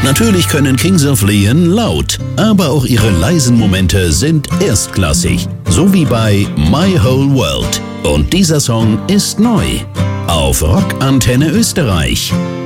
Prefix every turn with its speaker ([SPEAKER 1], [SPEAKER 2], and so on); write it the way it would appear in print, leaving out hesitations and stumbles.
[SPEAKER 1] Natürlich können Kings of Leon laut, aber auch ihre leisen Momente sind erstklassig, so wie bei My Whole World. Und dieser Song ist neu auf Rock Antenne Österreich.